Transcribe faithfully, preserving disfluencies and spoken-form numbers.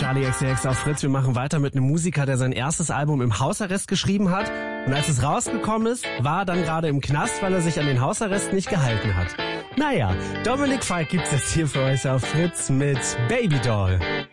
Radio X T X auf Fritz. Wir machen weiter mit einem Musiker, der sein erstes Album im Hausarrest geschrieben hat. Und als es rausgekommen ist, war er dann gerade im Knast, weil er sich an den Hausarrest nicht gehalten hat. Naja, Dominik Fike gibt's jetzt hier für euch auf Fritz mit Baby Doll.